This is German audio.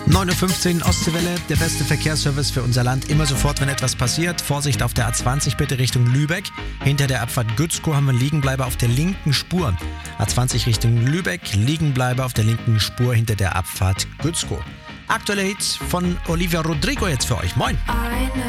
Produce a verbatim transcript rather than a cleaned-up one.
neun Uhr fünfzehn Ostseewelle, der beste Verkehrsservice für unser Land. Immer sofort, wenn etwas passiert. Vorsicht auf der A zwanzig bitte Richtung Lübeck. Hinter der Abfahrt Gützkow haben wir einen Liegenbleiber auf der linken Spur. A zwanzig Richtung Lübeck, Liegenbleiber auf der linken Spur hinter der Abfahrt Gützkow. Aktuelle Hits von Olivia Rodrigo jetzt für euch. Moin!